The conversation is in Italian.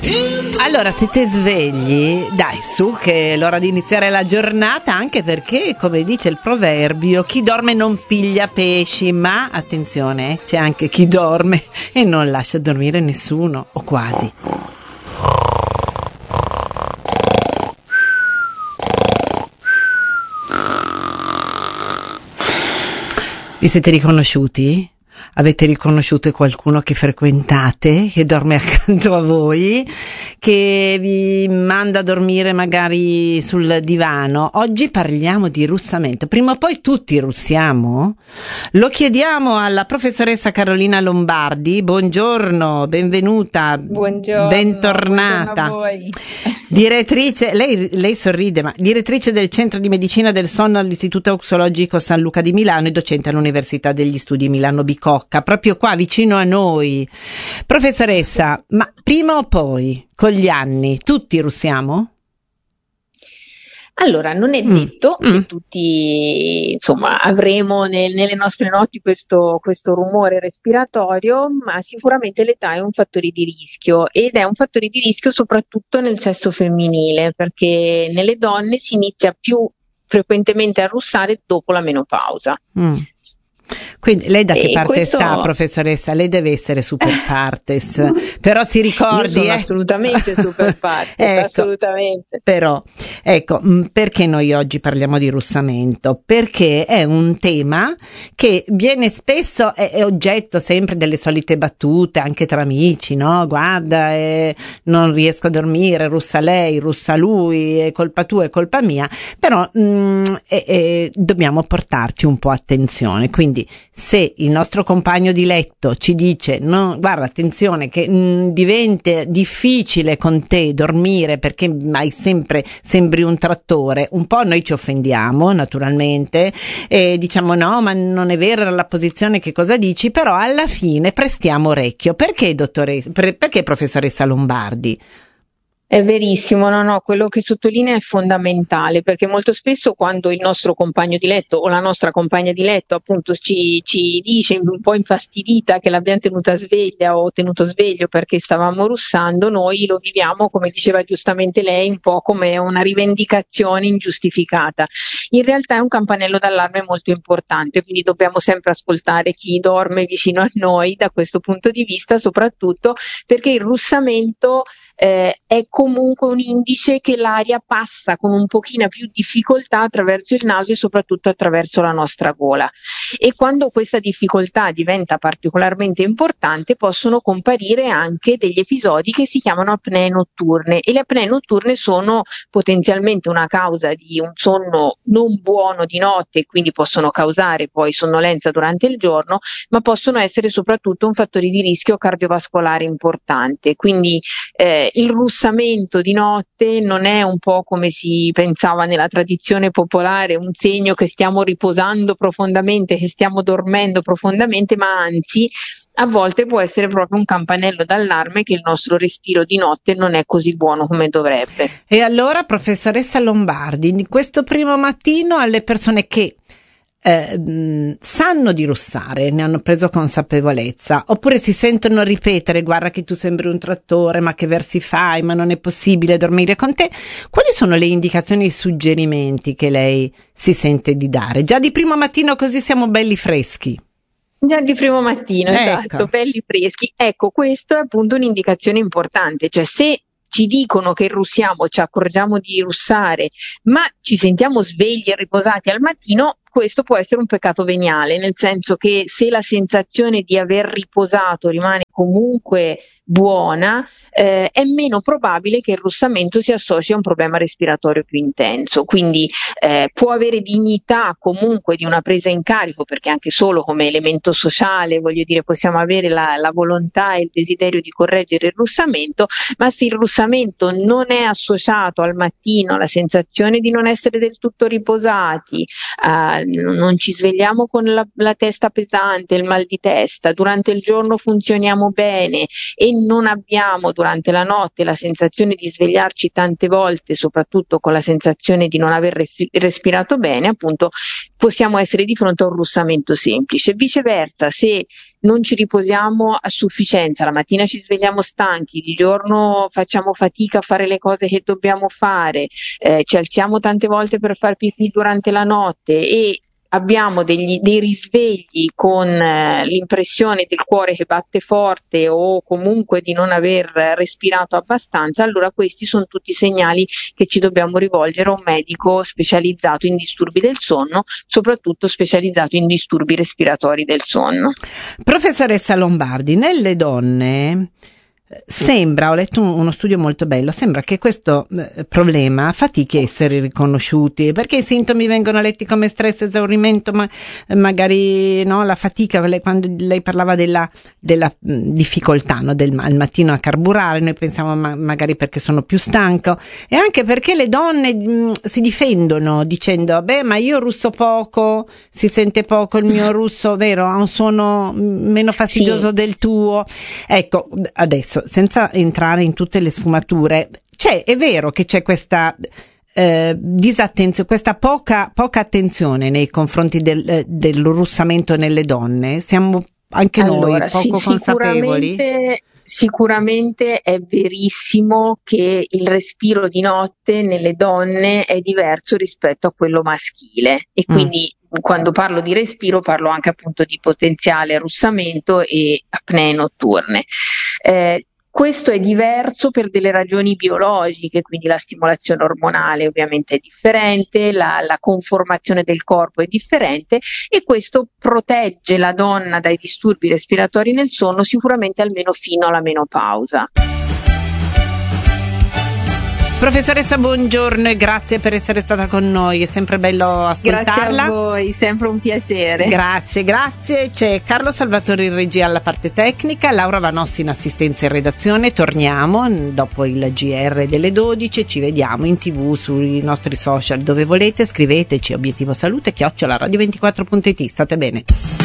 Allora, siete svegli? Dai, su, che è l'ora di iniziare la giornata, anche perché, come dice il proverbio, chi dorme non piglia pesci, ma attenzione, c'è anche chi dorme e non lascia dormire nessuno, o quasi. Vi siete riconosciuti? Avete riconosciuto qualcuno che frequentate, che dorme accanto a voi, che vi manda a dormire magari sul divano? Oggi parliamo di russamento. Prima o poi tutti russiamo? Lo chiediamo alla professoressa Carolina Lombardi. Buongiorno, benvenuta. Buongiorno, bentornata. Buongiorno a voi. Direttrice, lei sorride, ma direttrice del Centro di Medicina del Sonno all'Istituto Auxologico San Luca di Milano e docente all'Università degli Studi Milano Bicocca, proprio qua vicino a noi. Professoressa, ma prima o poi, con gli anni, tutti russiamo? Allora, non è detto che tutti, insomma, avremo nelle nostre notti questo rumore respiratorio, ma sicuramente l'età è un fattore di rischio, ed è un fattore di rischio soprattutto nel sesso femminile, perché nelle donne si inizia più frequentemente a russare dopo la menopausa. Quindi lei da che parte questo... sta, professoressa? Lei deve essere super partes, però si ricordi. Io sono assolutamente super partes, ecco, assolutamente. Però, ecco, perché noi oggi parliamo di russamento? Perché è un tema che viene spesso, è oggetto sempre delle solite battute, anche tra amici, no? Guarda, non riesco a dormire, russa lei, russa lui, è colpa tua, è colpa mia, però dobbiamo portarci un po' attenzione, quindi se il nostro compagno di letto ci dice no, guarda, attenzione che diventa difficile con te dormire perché hai sempre sembri un trattore, un po' noi ci offendiamo naturalmente e diciamo no, ma non è vero, era la posizione, che cosa dici? Però alla fine prestiamo orecchio. Perché perché professoressa Lombardi? È verissimo, no, quello che sottolinea è fondamentale, perché molto spesso quando il nostro compagno di letto o la nostra compagna di letto appunto ci dice un po' infastidita che l'abbiamo tenuta sveglia o tenuto sveglio perché stavamo russando, noi lo viviamo, come diceva giustamente lei, un po' come una rivendicazione ingiustificata. In realtà è un campanello d'allarme molto importante, quindi dobbiamo sempre ascoltare chi dorme vicino a noi da questo punto di vista, soprattutto perché il russamento è comunque un indice che l'aria passa con un pochino più difficoltà attraverso il naso e soprattutto attraverso la nostra gola, e quando questa difficoltà diventa particolarmente importante possono comparire anche degli episodi che si chiamano apnee notturne, e le apnee notturne sono potenzialmente una causa di un sonno non buono di notte e quindi possono causare poi sonnolenza durante il giorno, ma possono essere soprattutto un fattore di rischio cardiovascolare importante. Quindi il russamento di notte non è un po' come si pensava nella tradizione popolare, un segno che stiamo riposando profondamente, che stiamo dormendo profondamente, ma anzi a volte può essere proprio un campanello d'allarme che il nostro respiro di notte non è così buono come dovrebbe. E allora, professoressa Lombardi, in questo primo mattino alle persone che sanno di russare, ne hanno preso consapevolezza, oppure si sentono ripetere guarda che tu sembri un trattore, ma che versi fai, ma non è possibile dormire con te, quali sono le indicazioni e i suggerimenti che lei si sente di dare? Già di primo mattino, così siamo belli freschi. Già di primo mattino, ecco. Esatto, belli freschi. Ecco, questo è appunto un'indicazione importante, cioè se ci dicono che russiamo, ci accorgiamo di russare, ma ci sentiamo svegli e riposati al mattino, questo può essere un peccato veniale, nel senso che se la sensazione di aver riposato rimane comunque buona, è meno probabile che il russamento si associ a un problema respiratorio più intenso, quindi può avere dignità comunque di una presa in carico, perché anche solo come elemento sociale, voglio dire, possiamo avere la volontà e il desiderio di correggere il russamento, ma se il russamento non è associato al mattino alla sensazione di non essere del tutto riposati, non ci svegliamo con la testa pesante, il mal di testa, durante il giorno funzioniamo bene e non abbiamo durante la notte la sensazione di svegliarci tante volte, soprattutto con la sensazione di non aver respirato bene, appunto possiamo essere di fronte a un russamento semplice. Viceversa, se non ci riposiamo a sufficienza, la mattina ci svegliamo stanchi, di giorno facciamo fatica a fare le cose che dobbiamo fare, ci alziamo tante volte per far pipì durante la notte e abbiamo dei risvegli con l'impressione del cuore che batte forte o comunque di non aver respirato abbastanza, allora questi sono tutti segnali che ci dobbiamo rivolgere a un medico specializzato in disturbi del sonno, soprattutto specializzato in disturbi respiratori del sonno. Professoressa Lombardi, nelle donne sembra, ho letto uno studio molto bello, sembra che questo problema fatichi a essere riconosciuti, perché i sintomi vengono letti come stress, esaurimento, ma magari no, la fatica, quando lei parlava della difficoltà, no, al mattino a carburare, noi pensiamo magari perché sono più stanco, e anche perché le donne si difendono dicendo ma io russo poco, si sente poco il mio russo, vero, ha un suono meno fastidioso del tuo. Ecco, adesso senza entrare in tutte le sfumature, è vero che c'è questa disattenzione, questa poca attenzione nei confronti del russamento nelle donne. Siamo anche noi poco consapevoli? Sicuramente è verissimo che il respiro di notte nelle donne è diverso rispetto a quello maschile e quindi quando parlo di respiro parlo anche appunto di potenziale russamento e apnee notturne. Questo è diverso per delle ragioni biologiche, quindi la stimolazione ormonale ovviamente è differente, la conformazione del corpo è differente e questo protegge la donna dai disturbi respiratori nel sonno sicuramente almeno fino alla menopausa. Professoressa, buongiorno e grazie per essere stata con noi, è sempre bello ascoltarla. Grazie a voi, sempre un piacere. Grazie. C'è Carlo Salvatori in regia alla parte tecnica, Laura Vanossi in assistenza e redazione. Torniamo dopo il GR delle 12, ci vediamo in TV, sui nostri social, dove volete. Scriveteci obiettivosalute@radio24.it. State bene.